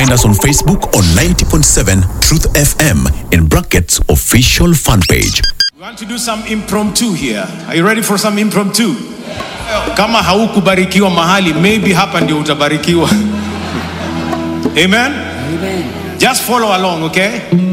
Find us on Facebook on 90.7 Truth FM in brackets official fan page. We want to do some impromptu here. Are you ready for some impromptu? Kama haukubarikiwa mahali, maybe hapa ndio utabarikiwa. Amen? Amen. Just follow along, okay?